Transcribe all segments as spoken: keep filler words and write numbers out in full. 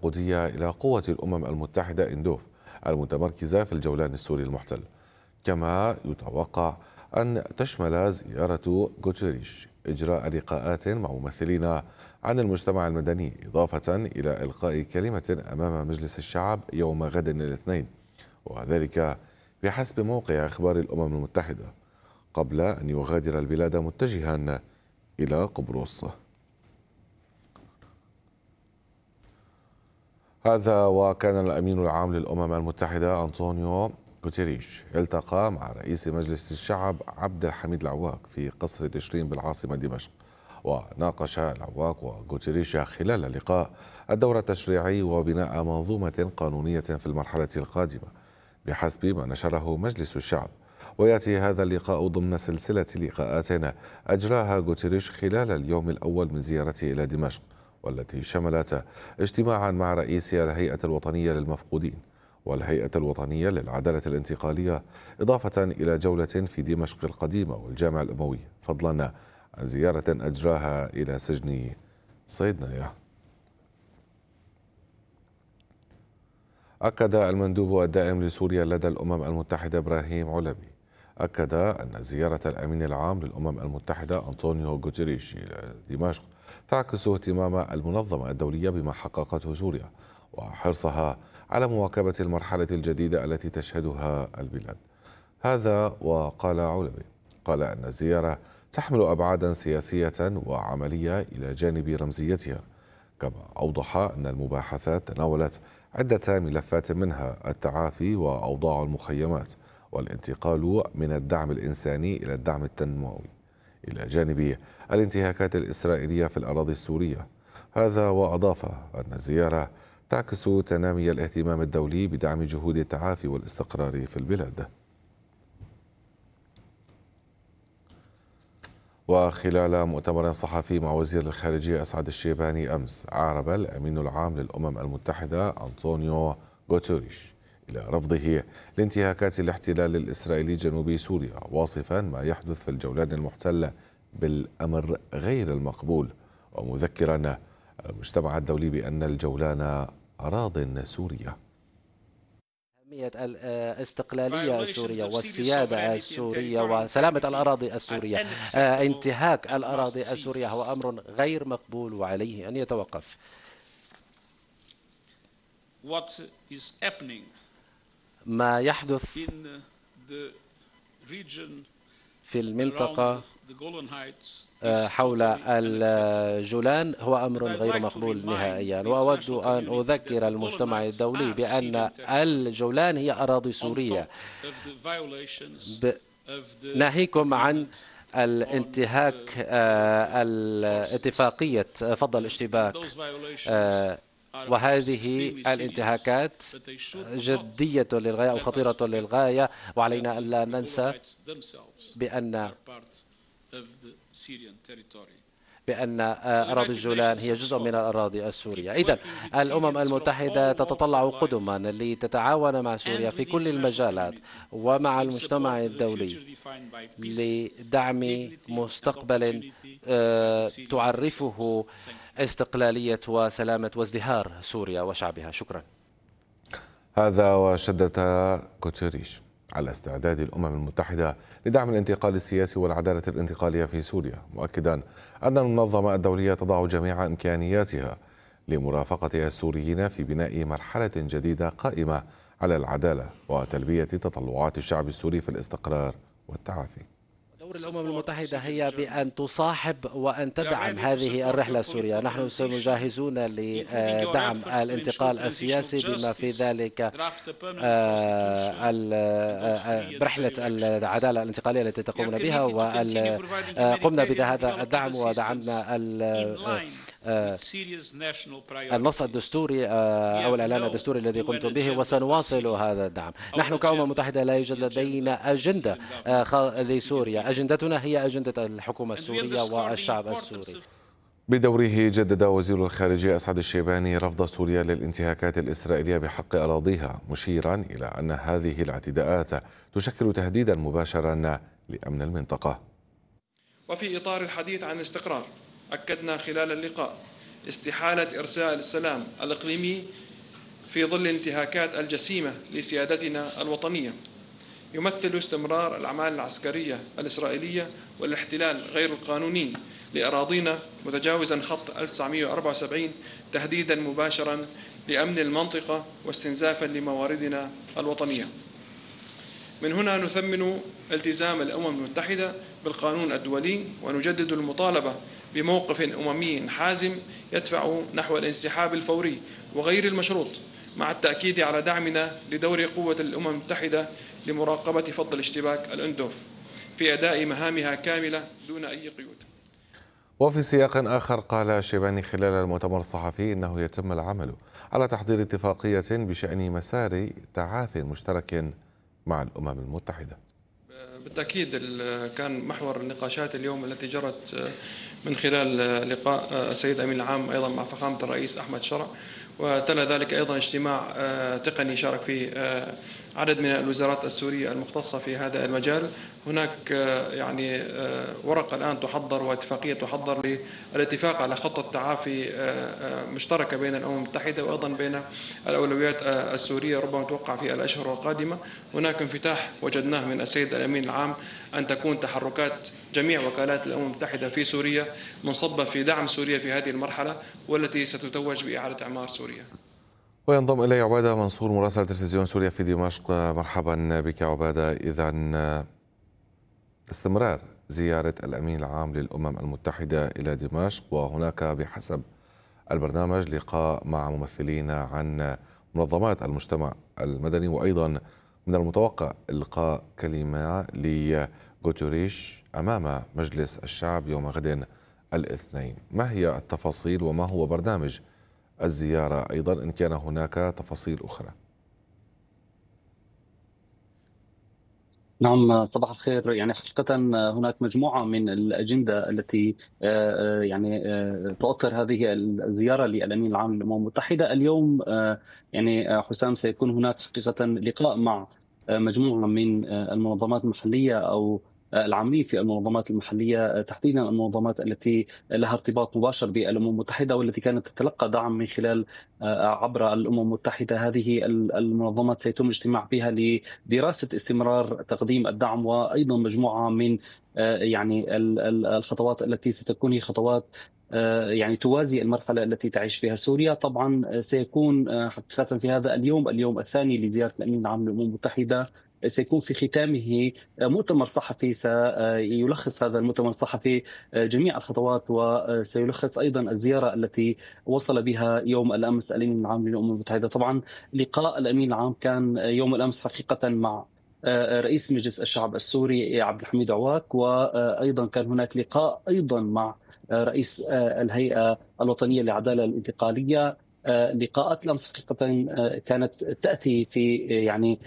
التفقدية إلى قوة الأمم المتحدة إندوف المتمركزة في الجولان السوري المحتل. كما يتوقع أن تشمل زيارة غوتيريش إجراء لقاءات مع ممثلين عن المجتمع المدني، إضافة إلى إلقاء كلمة أمام مجلس الشعب يوم غد الاثنين، وذلك بحسب موقع أخبار الأمم المتحدة، قبل أن يغادر البلاد متجها إلى قبرص. هذا وكان الأمين العام للأمم المتحدة أنطونيو غوتيريش التقى مع رئيس مجلس الشعب عبد الحميد العواق في قصر تشرين بالعاصمة دمشق، وناقش العواق وغوتيريش خلال اللقاء الدور التشريعي وبناء منظومة قانونية في المرحلة القادمة بحسب ما نشره مجلس الشعب. ويأتي هذا اللقاء ضمن سلسلة لقاءات أجراها غوتيريش خلال اليوم الأول من زيارته إلى دمشق، والتي شملت اجتماعا مع رئيس الهيئة الوطنية للمفقودين والهيئة الوطنية للعدالة الانتقالية، إضافة إلى جولة في دمشق القديمة والجامع الأموي، فضلا عن زيارة أجراها إلى سجن صيدنايا. أكد المندوب الدائم لسوريا لدى الأمم المتحدة إبراهيم علبي أكد أن زيارة الأمين العام للأمم المتحدة أنطونيو غوتيريش إلى دمشق تعكس اهتمام المنظمة الدولية بما حققته سوريا وحرصها على مواكبة المرحلة الجديدة التي تشهدها البلاد. هذا وقال علبي قال أن الزيارة تحمل أبعادا سياسية وعملية إلى جانب رمزيتها، كما أوضح أن المباحثات تناولت عدة ملفات منها التعافي وأوضاع المخيمات والانتقال من الدعم الإنساني إلى الدعم التنموي، إلى جانب الانتهاكات الإسرائيلية في الأراضي السورية. هذا وأضاف أن الزيارة تعكس تنامي الاهتمام الدولي بدعم جهود التعافي والاستقرار في البلاد. وخلال مؤتمر صحفي مع وزير الخارجية أسعد الشيباني أمس، أعرب الأمين العام للأمم المتحدة أنطونيو غوتيريش إلى رفضه لانتهاكات الاحتلال الإسرائيلي جنوب سوريا، واصفا ما يحدث في الجولان المحتل بالأمر غير المقبول، ومذكرا المجتمع الدولي بأن الجولان أراضٍ سورية. أهمية الاستقلالية السورية والسيادة السورية وسلامة الأراضي السورية. انتهاك الأراضي السورية هو أمر غير مقبول وعليه أن يتوقف. ما يحدث في المنطقة حول الجولان هو أمر غير مقبول نهائيا، وأود أن أذكر المجتمع الدولي بأن الجولان هي أراضي سورية، ناهيكم عن الانتهاك الاتفاقية فض الاشتباك، وهذه الانتهاكات جدية للغاية أو خطيرة للغاية، وعلينا ألا ننسى بأن بأن أراضي الجولان هي جزء من الأراضي السورية. إذن الأمم المتحدة تتطلع قدما لتتعاون مع سوريا في كل المجالات ومع المجتمع الدولي لدعم مستقبل تعرفه استقلالية وسلامة وازدهار سوريا وشعبها. شكرا. هذا وشدد غوتيريش على استعداد الأمم المتحدة لدعم الانتقال السياسي والعدالة الانتقالية في سوريا، مؤكدا أن المنظمة الدولية تضع جميع إمكانياتها لمرافقة السوريين في بناء مرحلة جديدة قائمة على العدالة وتلبية تطلعات الشعب السوري في الاستقرار والتعافي. دور الأمم المتحدة هي بأن تصاحب وأن تدعم هذه الرحلة السورية. نحن سنجهزون لدعم الانتقال السياسي بما في ذلك رحلة العدالة الانتقالية التي تقومون بها، وقمنا بهذا الدعم ودعمنا النص الدستوري أو الإعلان الدستوري الذي قمتم به، وسنواصل هذا الدعم. نحن كأمم متحدة لا يوجد لدينا أجندة لسوريا، أجندتنا هي أجندة الحكومة السورية والشعب السوري. بدوره جدد وزير الخارجية أسعد الشيباني رفض سوريا للانتهاكات الإسرائيلية بحق أراضيها، مشيرا إلى أن هذه الاعتداءات تشكل تهديدا مباشرا لأمن المنطقة. وفي إطار الحديث عن الاستقرار، أكدنا خلال اللقاء استحالة إرسال السلام الإقليمي في ظل الانتهاكات الجسيمة لسيادتنا الوطنية. يمثل استمرار الأعمال العسكرية الإسرائيلية والاحتلال غير القانوني لأراضينا متجاوزا خط ألف وتسعمئة وأربعة وسبعين تهديدا مباشرا لأمن المنطقة واستنزافا لمواردنا الوطنية. من هنا نثمن التزام الأمم المتحدة بالقانون الدولي، ونجدد المطالبة بموقف أممي حازم يدفع نحو الانسحاب الفوري وغير المشروط، مع التأكيد على دعمنا لدور قوة الأمم المتحدة لمراقبة فض الاشتباك الأندوف في أداء مهامها كاملة دون أي قيود. وفي سياق آخر قال الشيباني خلال المؤتمر الصحفي إنه يتم العمل على تحضير اتفاقية بشأن مسار تعافي مشترك مع الأمم المتحدة. بالتأكيد كان محور النقاشات اليوم التي جرت من خلال لقاء السيد أمين العام أيضا مع فخامة الرئيس أحمد شرع، وتلا ذلك أيضا اجتماع تقني شارك فيه عدد من الوزارات السورية المختصة في هذا المجال. هناك يعني ورقة الآن تحضر واتفاقية تحضر للاتفاق على خطة تعافي مشتركة بين الأمم المتحدة وأيضا بين الأولويات السورية، ربما توقع في الأشهر القادمة. هناك انفتاح وجدناه من السيد الأمين العام أن تكون تحركات جميع وكالات الأمم المتحدة في سوريا منصبة في دعم سوريا في هذه المرحلة، والتي ستتوج بإعادة إعمار سوريا. وينضم إلي عبادة منصور مراسل تلفزيون سوريا في دمشق. مرحبا بك عبادة. إذا استمرار زيارة الأمين العام للأمم المتحدة إلى دمشق، وهناك بحسب البرنامج لقاء مع ممثلين عن منظمات المجتمع المدني، وأيضا من المتوقع إلقاء كلمة لغوتيريش أمام مجلس الشعب يوم غد الاثنين. ما هي التفاصيل وما هو برنامج الزيارة أيضا إن كان هناك تفاصيل أخرى؟ نعم، صباح الخير. يعني حقيقة هناك مجموعة من الأجندة التي يعني تؤطر هذه الزيارة للأمين العام للأمم المتحدة. اليوم يعني حسام سيكون هناك حقيقة لقاء مع مجموعة من المنظمات المحلية أو العاملين في المنظمات المحلية، تحديدا المنظمات التي لها ارتباط مباشر بالأمم المتحدة والتي كانت تتلقى دعم من خلال عبر الأمم المتحدة. هذه المنظمات سيتم الاجتماع بها لدراسة استمرار تقديم الدعم، وأيضا مجموعة من يعني الخطوات التي ستكون هي خطوات يعني توازي المرحلة التي تعيش فيها سوريا. طبعا سيكون حقيقة في هذا اليوم اليوم الثاني لزيارة الأمين العام للأمم المتحدة سيكون في ختامه مؤتمر صحفي سيلخص هذا المؤتمر الصحفي جميع الخطوات، وسيلخص أيضا الزيارة التي وصل بها يوم الأمس الأمين العام للأمم المتحدة. طبعا لقاء الأمين العام كان يوم الأمس حقيقة مع رئيس مجلس الشعب السوري عبد الحميد عواك، وأيضا كان هناك لقاء أيضا مع رئيس الهيئة الوطنية للعدالة الانتقالية. لقاءات الأمس حقيقة كانت تأتي في يعني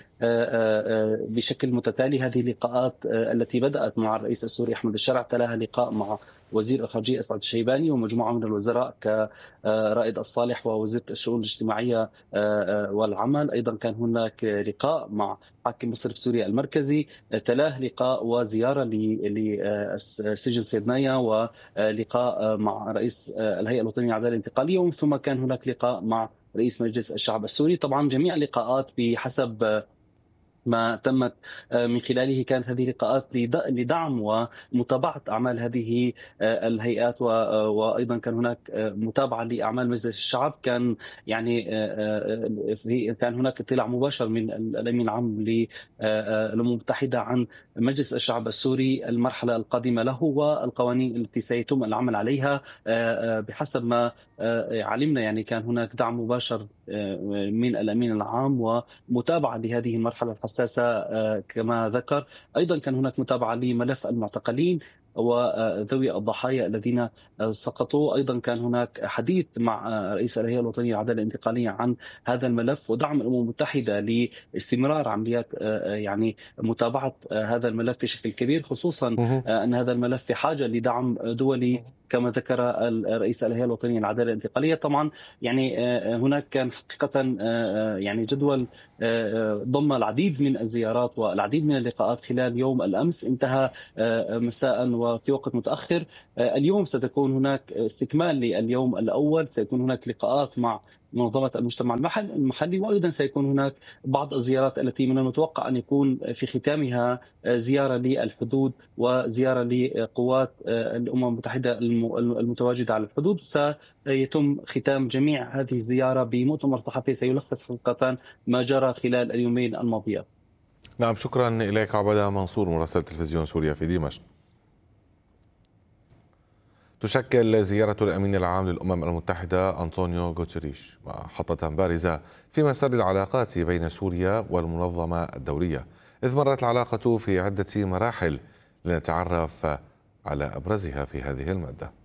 بشكل متتالي. هذه اللقاءات التي بدأت مع الرئيس السوري أحمد الشرع، تلاها لقاء مع وزير الخارجية أسعد الشيباني ومجموعة من الوزراء كرائد الصالح ووزيرة الشؤون الاجتماعية والعمل. أيضا كان هناك لقاء مع حاكم مصر بسوريا المركزي، تلاه لقاء وزيارة لسجن سيدنايا ولقاء مع رئيس الهيئة الوطنية للعدالة الانتقالية، ومن ثم كان هناك لقاء مع رئيس مجلس الشعب السوري. طبعا جميع اللقاءات بحسب ما تمت من خلاله كانت هذه اللقاءات لدعم ومتابعة أعمال هذه الهيئات، وأيضا كان هناك متابعة لأعمال مجلس الشعب. كان يعني كان هناك اطلاع مباشر من الأمين العام للأمم المتحدة عن مجلس الشعب السوري، المرحلة القادمة له والقوانين التي سيتم العمل عليها. بحسب ما علمنا يعني كان هناك دعم مباشر من الأمين العام ومتابعة لهذه المرحلة الحساسة كما ذكر. أيضا كان هناك متابعة لملف المعتقلين وذوي الضحايا الذين سقطوا. أيضا كان هناك حديث مع رئيس الهيئة الوطنية للعدالة الانتقالية عن هذا الملف ودعم الأمم المتحدة لاستمرار عمليات يعني متابعة هذا الملف بشكل كبير، خصوصا أن هذا الملف في حاجة لدعم دولي كما ذكر الرئيس الهيئة الوطنية للعدالة الانتقالية. طبعا يعني هناك كان حقيقة يعني جدول ضم العديد من الزيارات والعديد من اللقاءات خلال يوم الأمس، انتهى مساء وفي وقت متأخر. اليوم ستكون هناك استكمال لليوم الأول، سيكون هناك لقاءات مع منظمة المجتمع المحلي، وأيضا سيكون هناك بعض الزيارات التي من المتوقع أن يكون في ختامها زيارة للحدود وزيارة لقوات الأمم المتحدة المتواجدة على الحدود. سيتم ختام جميع هذه الزيارة بمؤتمر صحفي سيلخص حقيقة ما جرى خلال اليومين الماضيات. نعم، شكرا إليك عبادة منصور مراسل تلفزيون سوريا في دمشق. تشكل زيارة الأمين العام للأمم المتحدة أنطونيو غوتيريش محطة بارزة في مسار العلاقات بين سوريا والمنظمة الدولية، إذ مرت العلاقة في عدة مراحل، لنتعرف على أبرزها في هذه المادة.